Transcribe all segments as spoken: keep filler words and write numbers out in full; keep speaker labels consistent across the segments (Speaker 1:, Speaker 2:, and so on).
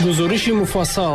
Speaker 1: гузориши муфассал.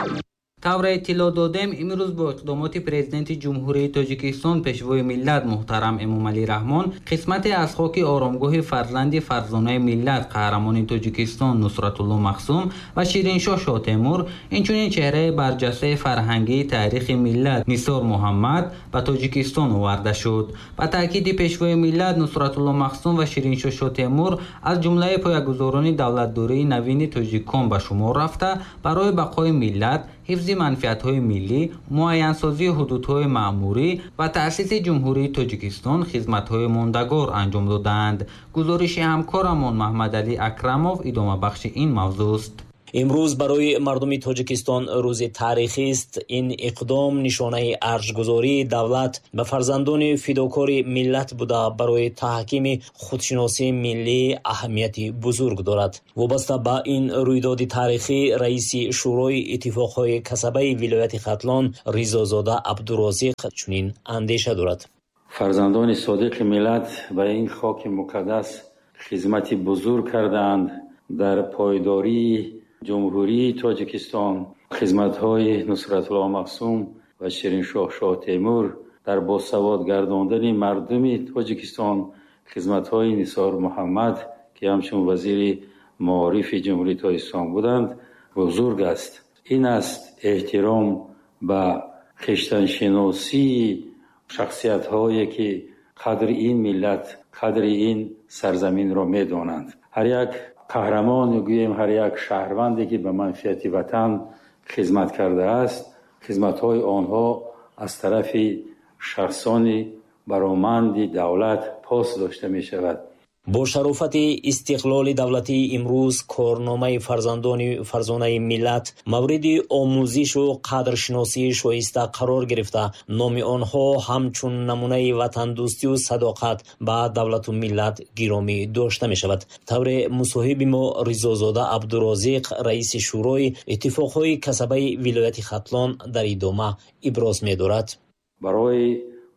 Speaker 2: тавре иттилоъ додем, имрӯз бо иқдомоти президенти ҷумҳурии Тоҷикистон пешвои миллат муҳтарам Эмомалӣ Раҳмон қисмате аз хоки оромгоҳи фарзанди фарзонаи миллат қаҳрамони Тоҷикистон Нусратулло Махсум ва Шириншоҳ Шотемур, инчунин чеҳраи барҷастаи фарҳангии таърихи миллат Нисор Муҳаммад ба Тоҷикистон оварда шуд. Ба таъкиди пешвои миллат Нусратулло Махсум ва Шириншоҳ Шотемур аз ҷумлаи поягузорони давлатдории навини Тоҷикком ба шумор рафта, барои бақои миллат, ҳифзи манфиатҳои миллӣ, муайянсозии ҳудудҳои маъмурӣ ва таъсиси ҷумҳурии Тоҷикистон хизматҳои мондагор анҷом доданд. гузориши ҳамкорамон Маҳмадалӣ Акрамов идомабахши ин мавзӯъст.
Speaker 3: имрӯз барои мардуми Тоҷикистон рӯзи таърихист. Ин иқдом нишонаи аршгузории давлат ба фарзандони фидокори миллат буда барои таҳкими худшиносии миллӣ аҳамияти бузург дорад. вобаста ба ин рӯйдоди таърихӣ раиси шӯрои иттифоқҳои касабаи вилояти Хатлон Ризозода Абдурозиқ чунин андеша дорад.
Speaker 4: фарзандони содиқи миллат ба ин хоки муқаддас хизмати бузург карданд. дар пойдории ҷумҳурии Тоҷикистон хизматҳои Нусратулло Махсум ва Шириншоҳ Шотемур, дар босавод гардондани мардуми Тоҷикистон хизматҳои Нисор Муҳаммад, ки ҳамчун вазири маорифи ҷумҳурии Тоҷикистон буданд, бузург аст. ин аст эҳтиром ба хиштаншиносии шахсиятҳое ки қадри ин миллат, қадри ин сарзаминро медонанд. ҳар як қаҳрамон, гӯем ҳар як шаҳрванде ки ба манфиати ватан хизмат кардааст, хизматҳои онҳо аз тарафи шахсони бароманди давлат пос дошта мешавад.
Speaker 3: бо шарофати истиқлоли давлатии имрӯз корномаи фарзандони фарзонаи миллат мавриди омӯзишу қадршиносии шоиста қарор гирифта, номи онҳо ҳамчун намунаи ватандӯстию садоқат ба давлату миллат гиромӣ дошта мешавад. тавре мусоҳиби мо Ризозода Абдурозиқ, раиси шӯрои иттифоқҳои касабаи вилояти Хатлон, дар идома иброз медорад.
Speaker 4: барои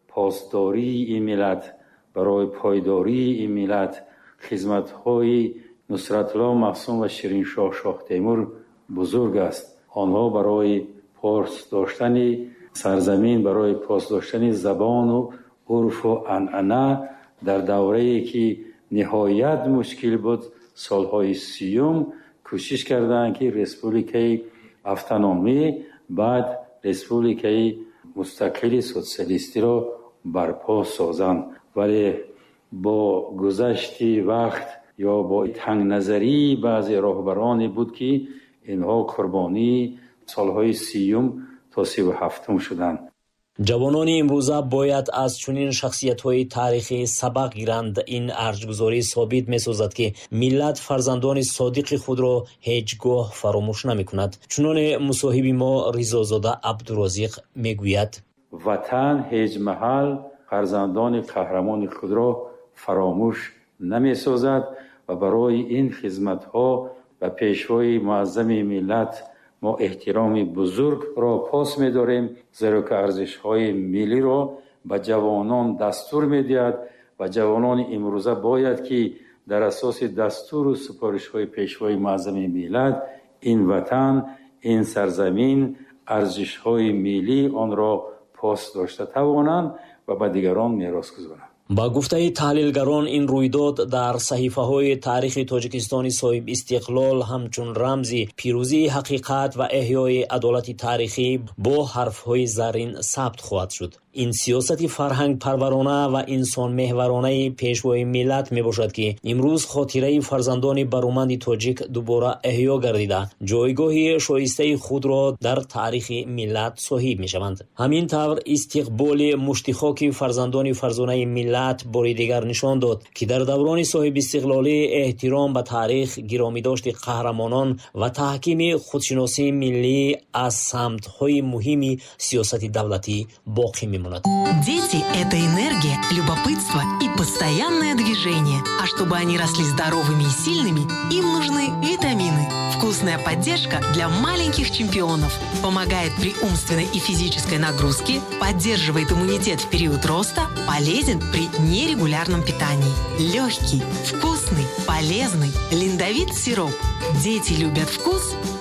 Speaker 4: посдории ин миллат, барои пойдории ин миллат хизматҳои Нусратулло Махсум ва Шириншоҳ Шотемур бузург аст. онҳо барои пос доштани сарзамин, барои пос доштани забону урфу анъана дар даврае ки ниҳоят мушкил буд, солҳои сиюм кӯшиш карданд ки республикаи автономӣ, баъд республикаи мустақили социалистиро барпо созанд. вале бо гузашти вақт ё бо тангназарии баъзе роҳбароне буд ки инҳо қурбонии солҳои сиюм то сиву ҳафтум шуданд.
Speaker 3: ҷавонони имрӯза бояд аз чунин шахсиятҳои таърихӣ сабақ гиранд. ин аршгузорӣ собит месозад ки миллат фарзандони содиқи худро ҳеҷ гоҳ фаромӯш намекунад. чуноне мусоҳиби мо Ризозода Абдурозиқ мегӯяд:
Speaker 4: ватан ҳеҷ маҳал фарзандони қаҳрамони худро фаромӯш намесозад ва барои ин хизматҳо ба пешвои муаззами миллат мо эҳтироми бузургро пос медорем, зеро ки арзишҳои миллиро ба ҷавонон дастур медиҳад ва ҷавонони имрӯза бояд ки дар асоси дастуру супоришҳои пешвои муаззами миллат ин ватан, ин сарзамин, арзишҳои миллӣ онро пос дошта тавонанд ва ба дигарон мерос гузоранд.
Speaker 3: ба гуфтаи таҳлилгарон, ин рӯйдод дар саҳифаҳои таърихи Тоҷикистони соҳиб истиқлол ҳамчун рамзи пирӯзии ҳақиқат ва эҳёи адолати таърихӣ бо ҳарфҳои заррин сабт хоҳад шуд. ин сиёсати фарҳангпарварона ва инсонмеҳваронаи пешвои миллат мебошад ки имрӯз хотираи фарзандони бароманди тоҷик дубора эҳё гардида, ҷойгоҳи шоистаи худро дар таърихи миллат соҳиб мешаванд. ҳамин тавр истиқболи муштихоки фарзандони фарзонаи миллат бори дигар нишон дод ки дар даврони соҳибистиқлолӣ эҳтиром ба таърих, гиромидошти қаҳрамонон ва таҳкими худшиносии миллӣ аз самтҳои муҳими сиёсати давлатӣ боқӣ мемонад.
Speaker 5: Дети – это энергия, любопытство и постоянное движение. А чтобы они росли здоровыми и сильными, им нужны витамины. Вкусная поддержка для маленьких чемпионов. Помогает при умственной и физической нагрузке, поддерживает иммунитет в период роста, полезен при нерегулярном питании. Легкий, вкусный, полезный, линдовит сироп. Дети любят вкус, мамы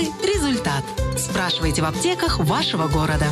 Speaker 5: Большой результат. Спрашивайте в аптеках вашего города.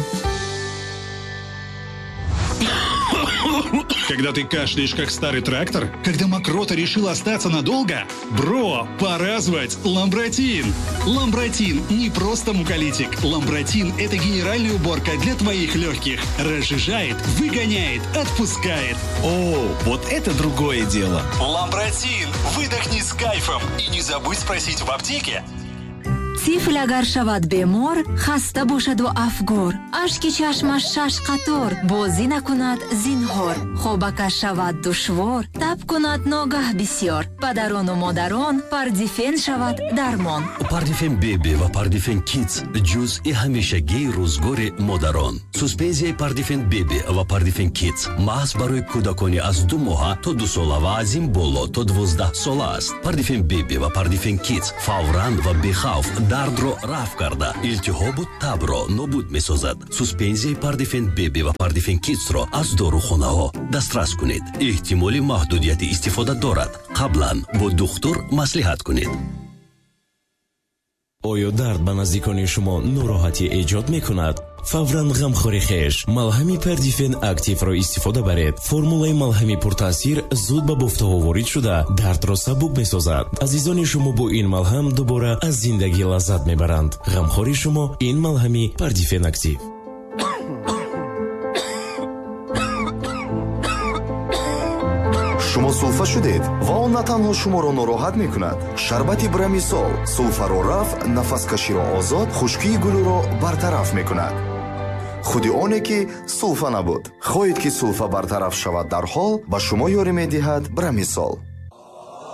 Speaker 1: Когда ты кашляешь, как старый трактор? Когда мокрота решила остаться надолго? Бро, пора звать Ламбротин. Ламбротин не просто муколитик. Ламбротин – это генеральная уборка для твоих легких. Разжижает, выгоняет, отпускает. О, вот это другое дело. Ламбротин. Выдохни с кайфом. И не забудь спросить в аптеке.
Speaker 6: طفل اگر شود بیمار خسته باشد و افگار اشک چشمش شش قطار بازی نکند زینهار خوابکش شود دشوار تب کند ناگه بسیار پدران و مادران پاردیفن شود درمان
Speaker 7: پاردیفن بیبی و پاردیفن کیدز جزئی همیشگی روزگار مادران سوسپنزیای پاردیفن بیبی و پاردیفن کیدز محض برای کودکانی از دو ماه تا دو ساله و از این بالا تا دوازده ساله است پاردیفن بیبی و پاردیفن کیدز فوراً و بی‌خوف дардро раф карда илтиҳобу табро нобуд месозад. Суспензияи Пардифен Беби ва Пардифен Кидсро аз дорухонаҳо дастрас кунед. Эҳтимоли маҳдудияти истифода дорад. Қаблан бо духтур маслиҳат кунед.
Speaker 8: оё дард ба наздикони шумо нороҳатӣ эҷод мекунад? фавран ғамхори хеш малҳами Пардифен активро истифода баред. формулаи малҳами пуртаъсир зуд ба бофтаҳо ворид шуда дардро сабук месозад. азизони шумо бо ин малҳам дубора аз зиндагӣ лаззат мебаранд. ғамхори шумо ин малҳами Пардифен актив.
Speaker 9: шумо сулфа шудед ва он на танҳо шуморо нороҳат мекунад. шарбати брамисол сулфаро раф, нафаскаширо озод, хушкии гулӯро бартараф мекунад. худи оне ки сулфа набуд. хоҳед ки сулфа бартараф шавад дар ҳол ба шумо ёрӣ медиҳад брамисол.